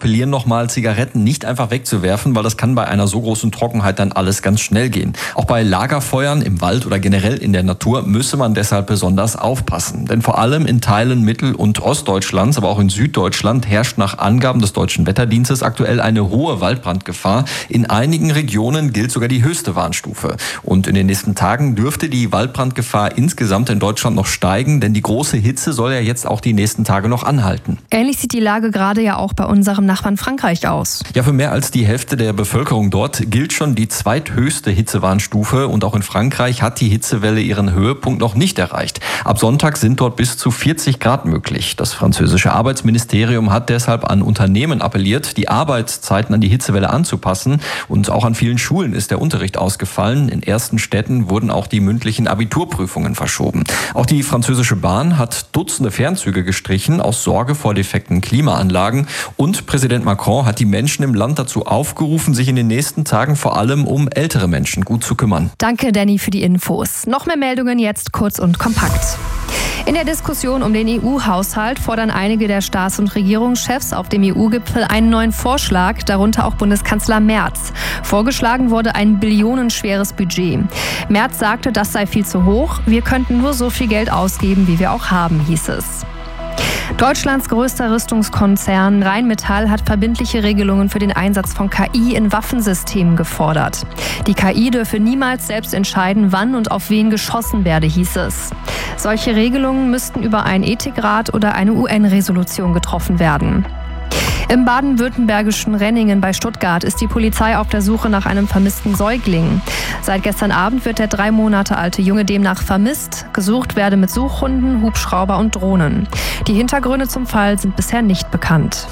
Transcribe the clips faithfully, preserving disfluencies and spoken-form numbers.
appellieren nochmal, Zigaretten nicht einfach wegzuwerfen, weil das kann bei einer so großen Trockenheit dann alles ganz schnell gehen. Auch bei Lagerfeuern im Wald oder generell in der Natur müsse man deshalb besonders aufpassen. Denn vor allem in Teilen Mittel- und Ostdeutschlands, aber auch in Süddeutschland herrscht nach Angaben des Deutschen Wetterdienstes aktuell eine hohe Waldbrandgefahr. In einigen Regionen gilt sogar die höchste Warnstufe. Und in den nächsten Tagen dürfte die Waldbrandgefahr insgesamt in Deutschland noch steigen, denn die große Hitze soll ja jetzt auch die nächsten Tage noch anhalten. Ähnlich sieht die Lage gerade ja auch bei unserem Nachbarn Frankreich aus. Ja, für mehr als die Hälfte der Bevölkerung dort gilt schon die zweithöchste Hitzewarnstufe und auch in Frankreich hat die Hitzewelle ihren Höhepunkt noch nicht erreicht. Ab Sonntag sind dort bis zu vierzig Grad möglich. Das französische Arbeitsministerium hat deshalb an Unternehmen appelliert, die Arbeitszeiten an die Hitzewelle anzupassen und auch an vielen Schulen ist der Unterricht ausgefallen. In ersten Städten wurden auch die mündlichen Abiturprüfungen verschoben. Auch die französische Bahn hat Dutzende Fernzüge gestrichen aus Sorge vor defekten Klimaanlagen und Präsident Macron hat die Menschen im Land dazu aufgerufen, sich in den nächsten Tagen vor allem um ältere Menschen gut zu kümmern. Danke, Danny, für die Infos. Noch mehr Meldungen jetzt kurz und kompakt. In der Diskussion um den E U-Haushalt fordern einige der Staats- und Regierungschefs auf dem E U-Gipfel einen neuen Vorschlag, darunter auch Bundeskanzler Merz. Vorgeschlagen wurde ein billionenschweres Budget. Merz sagte, das sei viel zu hoch. Wir könnten nur so viel Geld ausgeben, wie wir auch haben, hieß es. Deutschlands größter Rüstungskonzern Rheinmetall hat verbindliche Regelungen für den Einsatz von K I in Waffensystemen gefordert. Die K I dürfe niemals selbst entscheiden, wann und auf wen geschossen werde, hieß es. Solche Regelungen müssten über einen Ethikrat oder eine U N-Resolution getroffen werden. Im baden-württembergischen Renningen bei Stuttgart ist die Polizei auf der Suche nach einem vermissten Säugling. Seit gestern Abend wird der drei Monate alte Junge demnach vermisst. Gesucht werde mit Suchhunden, Hubschrauber und Drohnen. Die Hintergründe zum Fall sind bisher nicht bekannt.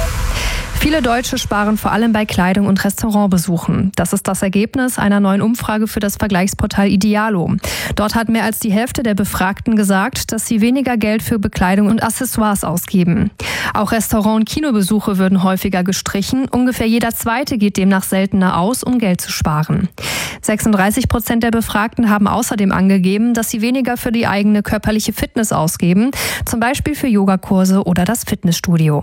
Viele Deutsche sparen vor allem bei Kleidung und Restaurantbesuchen. Das ist das Ergebnis einer neuen Umfrage für das Vergleichsportal Idealo. Dort hat mehr als die Hälfte der Befragten gesagt, dass sie weniger Geld für Bekleidung und Accessoires ausgeben. Auch Restaurant- und Kinobesuche würden häufiger gestrichen. Ungefähr jeder Zweite geht demnach seltener aus, um Geld zu sparen. sechsunddreißig Prozent der Befragten haben außerdem angegeben, dass sie weniger für die eigene körperliche Fitness ausgeben, zum Beispiel für Yogakurse oder das Fitnessstudio.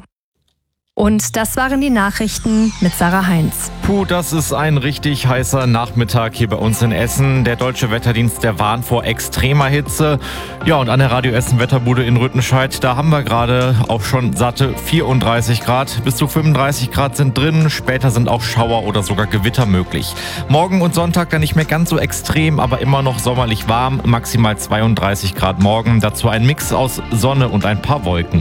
Und das waren die Nachrichten mit Sarah Heinz. Puh, das ist ein richtig heißer Nachmittag hier bei uns in Essen. Der Deutsche Wetterdienst, der warnt vor extremer Hitze. Ja, und an der Radio Essen Wetterbude in Rüttenscheid, da haben wir gerade auch schon satte vierunddreißig Grad. Bis zu fünfunddreißig Grad sind drin. Später sind auch Schauer oder sogar Gewitter möglich. Morgen und Sonntag dann nicht mehr ganz so extrem, aber immer noch sommerlich warm. Maximal zweiunddreißig Grad morgen. Dazu ein Mix aus Sonne und ein paar Wolken.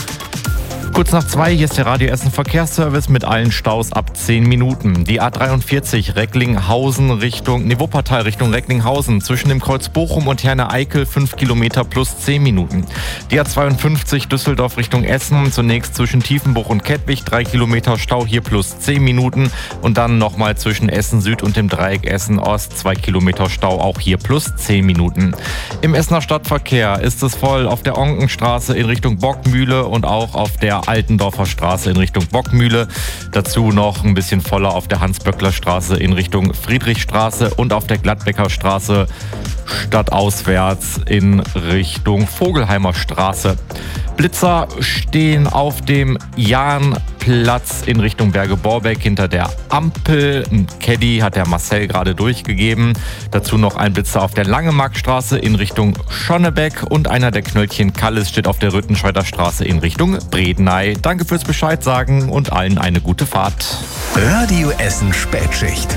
Kurz nach zwei, hier ist der Radio Essen Verkehrsservice mit allen Staus ab zehn Minuten. Die A dreiundvierzig Recklinghausen Richtung, nee, Wuppertal Richtung Recklinghausen zwischen dem Kreuz Bochum und Herne-Eickel fünf Kilometer plus zehn Minuten. Die A zweiundfünfzig Düsseldorf Richtung Essen zunächst zwischen Tiefenbuch und Kettwig drei Kilometer Stau hier plus zehn Minuten und dann nochmal zwischen Essen Süd und dem Dreieck Essen Ost zwei Kilometer Stau auch hier plus zehn Minuten. Im Essener Stadtverkehr ist es voll auf der Onkenstraße in Richtung Bockmühle und auch auf der Altendorfer Straße in Richtung Bockmühle. Dazu noch ein bisschen voller auf der Hans-Böckler-Straße in Richtung Friedrichstraße und auf der Gladbecker Straße stadtauswärts in Richtung Vogelheimer Straße. Blitzer stehen auf dem Jahnplatz in Richtung Berge-Borbeck hinter der Ampel. Ein Caddy hat der Marcel gerade durchgegeben. Dazu noch ein Blitzer auf der Langemarktstraße in Richtung Schonnebeck und einer der Knöllchen Kallis steht auf der Rüttenscheider Straße in Richtung Bredeney. Danke fürs Bescheid sagen und allen eine gute Fahrt. Radio Essen Spätschicht.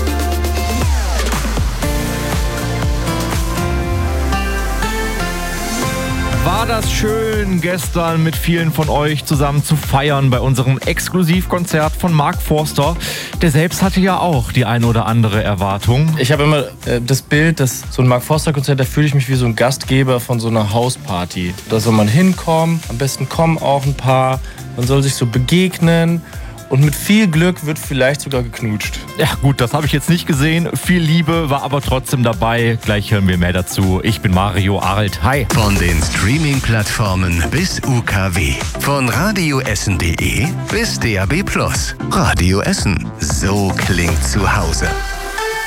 War das schön, gestern mit vielen von euch zusammen zu feiern bei unserem Exklusivkonzert von Mark Forster. Der selbst hatte ja auch die ein oder andere Erwartung. Ich habe immer äh, das Bild, dass so ein Mark Forster-Konzert, da fühle ich mich wie so ein Gastgeber von so einer Hausparty. Da soll man hinkommen, am besten kommen auch ein paar, man soll sich so begegnen. Und mit viel Glück wird vielleicht sogar geknutscht. Ja gut, das habe ich jetzt nicht gesehen. Viel Liebe war aber trotzdem dabei. Gleich hören wir mehr dazu. Ich bin Mario Arlt. Hi. Von den Streaming-Plattformen bis U K W. Von radioessen punkt de bis D A B plus. Radio Essen. So klingt zu Hause.